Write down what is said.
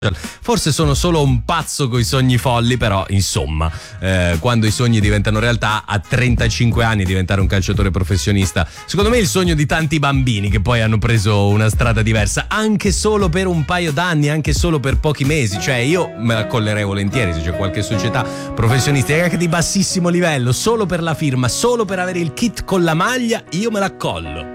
Forse sono solo un pazzo coi sogni folli, però insomma, quando i sogni diventano realtà, a 35 anni diventare un calciatore professionista, secondo me è il sogno di tanti bambini che poi hanno preso una strada diversa, anche solo per un paio d'anni, anche solo per pochi mesi. Cioè io me la collerei volentieri se c'è qualche società professionistica anche di bassissimo livello, solo per la firma, solo per avere il kit con la maglia, io me la collo.